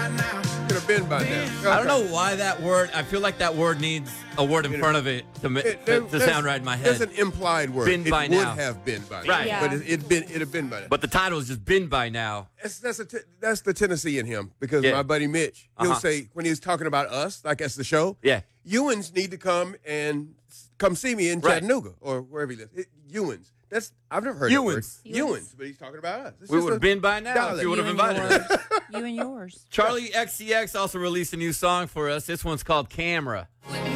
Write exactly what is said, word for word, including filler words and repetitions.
Could have been by now. I don't know why that word. I feel like that word needs a word in front of it to, ma- It- to, there- to sound right in my head. There's an implied word. Been it by would now. have been by now. Right. Yeah. But it, it'd been it'd have been by now. But the title is just been by now. That's that's, a t- that's the Tennessee in him because Yeah. my buddy Mitch, he'll Uh-huh. say when he was talking about us, like as the show, Yeah. Ewans need to come and s- come see me in Right. Chattanooga or wherever he lives. It, Ewans. That's I've never heard that word. Ewans. Ewans, but he's talking about us. It's We just would a have been by now if dialect. you would have You and invited us. yours. You and yours. Charlie X C X also released a new song for us. This one's called Camera.